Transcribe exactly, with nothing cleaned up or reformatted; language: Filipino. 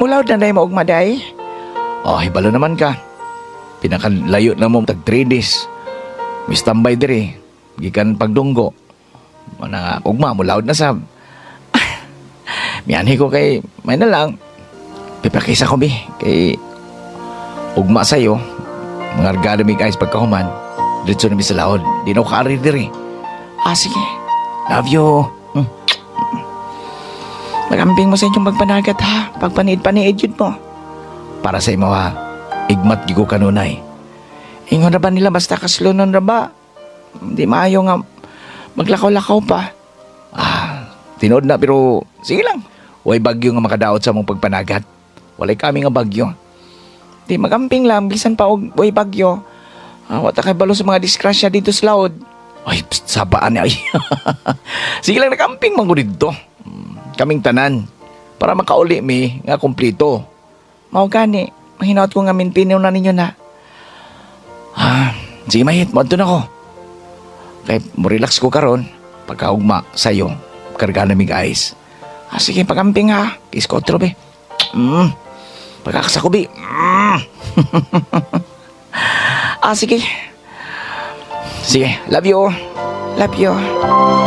Mulaw na day mo og maday. Oh, hibalo naman ka. Pinakalayo na mo tag three days. May standby diri. Gikan pagdunggo. Mana ugma mo loud na sab. Miyanhi ko kay may na lang. Pipakisa ko mi kay ugma sayo. Mga argado mi guys pagkahuman. Diretso na mi sa laod. Di na ko kaari diri. Ah, sige. Love you. Hmm. Magamping mo sa inyong magpanagat ha. Pagpaniid-paniid yun mo. Para sa imo ha. Igmat gigo kanunay. Ingon na ba nila basta kaslunon na ba? Hindi maayo nga maglakaw-lakaw pa. Ah, tinood na pero sige lang. Way bagyo nga makadaot sa mong pagpanagat. Walay kami nga bagyo. Di magamping lang. Bisan pa og way bagyo. Ah, wata kay balo sa mga diskrasya dito sa laod. Ay, pst, sabaan ay. Sige lang nakamping man ko dito. Hmm, kaming tanan. Para makauli mi nga kumplito. Mao gani. Mahinaot ko nga minpinaw na ninyo na. Ah, sige mahit, maadto na ko. Kay mo relax ko karon pagkaugma sayo. Karga na mi guys. Ah, sige, pagamping ha. Kiss ko otro be. Mm. Pagkakasa ko be. Mm. Ah, sige. Sige, love you. Love you.